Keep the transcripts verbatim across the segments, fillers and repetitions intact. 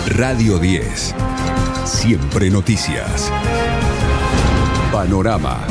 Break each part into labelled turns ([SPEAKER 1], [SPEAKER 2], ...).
[SPEAKER 1] Radio diez. Siempre noticias. Panorama.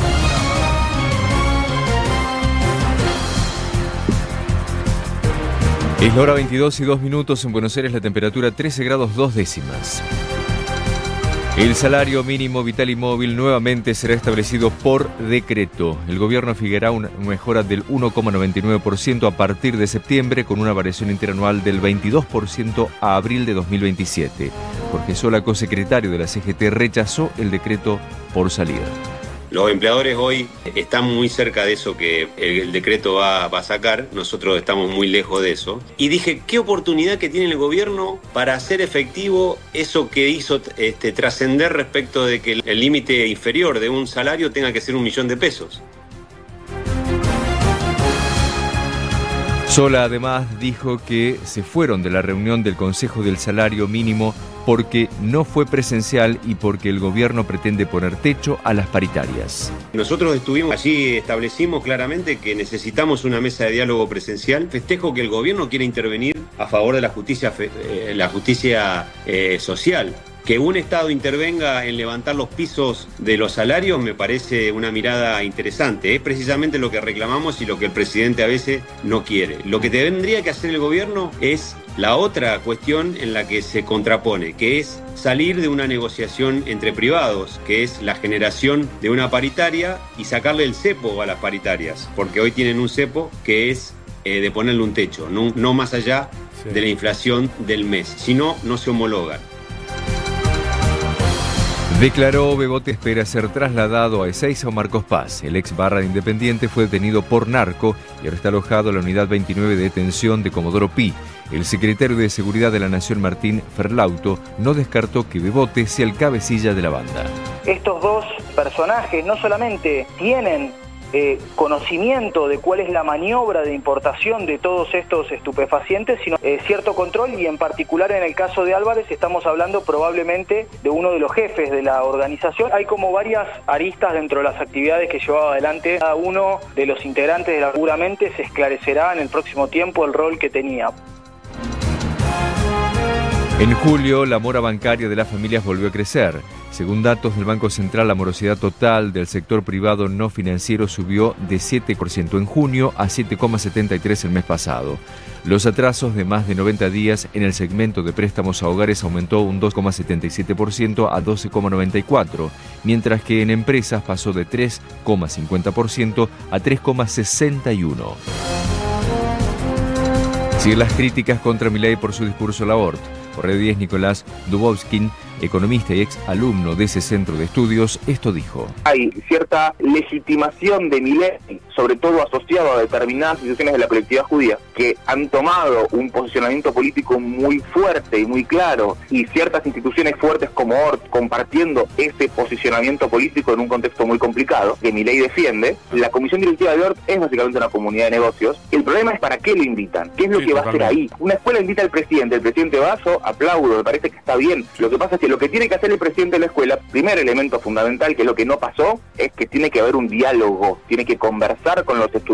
[SPEAKER 2] Es la hora veintidós y dos minutos en Buenos Aires, la temperatura trece grados dos décimas. El salario mínimo vital y móvil nuevamente será establecido por decreto. El gobierno fijará una mejora del uno coma noventa y nueve por ciento a partir de septiembre, con una variación interanual del veintidós por ciento a abril de dos mil veintisiete. Jorge Sola, cosecretario de la C G T, rechazó el decreto por salir.
[SPEAKER 3] Los empleadores hoy están muy cerca de eso que el decreto va, va a sacar, nosotros estamos muy lejos de eso. Y dije, ¿qué oportunidad que tiene el gobierno para hacer efectivo eso que hizo este, trascender respecto de que el límite inferior de un salario tenga que ser un millón de pesos?
[SPEAKER 2] Sola además dijo que se fueron de la reunión del Consejo del Salario Mínimo porque no fue presencial y porque el gobierno pretende poner techo a las paritarias.
[SPEAKER 3] Nosotros estuvimos allí, establecimos claramente que necesitamos una mesa de diálogo presencial. Festejo que el gobierno quiere intervenir a favor de la justicia, eh, la justicia eh, social. Que un Estado intervenga en levantar los pisos de los salarios me parece una mirada interesante. Es precisamente lo que reclamamos y lo que el presidente a veces no quiere. Lo que tendría que hacer el gobierno es la otra cuestión en la que se contrapone, que es salir de una negociación entre privados, que es la generación de una paritaria y sacarle el cepo a las paritarias, porque hoy tienen un cepo que es eh, de ponerle un techo, no, no más allá sí. de la inflación del mes. Si no, no se homologan.
[SPEAKER 2] Declaró Bebote espera ser trasladado a Ezeiza o Marcos Paz. El ex barra de Independiente fue detenido por narco y ahora está alojado en la unidad veintinueve de detención de Comodoro Pi. El secretario de Seguridad de la Nación, Martín Ferlauto, no descartó que Bebote sea el cabecilla de la banda.
[SPEAKER 4] Estos dos personajes no solamente tienen Eh, conocimiento de cuál es la maniobra de importación de todos estos estupefacientes, sino eh, cierto control, y en particular en el caso de Álvarez estamos hablando probablemente de uno de los jefes de la organización. Hay como varias aristas dentro de las actividades que llevaba adelante cada uno de los integrantes de la. Seguramente se esclarecerá en el próximo tiempo el rol que tenía.
[SPEAKER 2] En julio, la mora bancaria de las familias volvió a crecer. Según datos del Banco Central, la morosidad total del sector privado no financiero subió de siete por ciento en junio a siete coma setenta y tres por ciento el mes pasado. Los atrasos de más de noventa días en el segmento de préstamos a hogares aumentó un dos coma setenta y siete por ciento a doce coma noventa y cuatro por ciento, mientras que en empresas pasó de tres coma cincuenta por ciento a tres coma sesenta y uno por ciento. Siguen las críticas contra Milei por su discurso al aborto. Por Radio diez, Nicolás Dubovskin, economista y ex alumno de ese centro de estudios, esto dijo.
[SPEAKER 5] Hay cierta legitimación de Milei, sobre todo asociado a determinadas instituciones de la colectividad judía, que han tomado un posicionamiento político muy fuerte y muy claro, y ciertas instituciones fuertes como O R T compartiendo ese posicionamiento político en un contexto muy complicado, que Milei defiende. La comisión directiva de O R T es básicamente una comunidad de negocios. El problema es para qué lo invitan, qué es lo sí, que va totalmente. a hacer ahí. Una escuela invita al presidente, el presidente Basso, aplaudo, me parece que está bien. Lo que pasa es que lo que tiene que hacer el presidente de la escuela, primer elemento fundamental, que es lo que no pasó, es que tiene que haber un diálogo, tiene que conversar con los estudiantes.